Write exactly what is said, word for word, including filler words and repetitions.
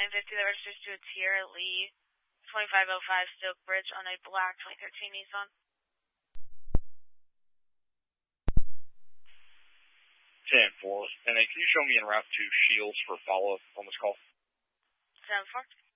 nine fifty that registers to a Tierra Lee twenty-five oh five Stoke Bridge on a black twenty thirteen Nissan. ten four. And then can you show me en route to Shields for follow-up on this call? seven four.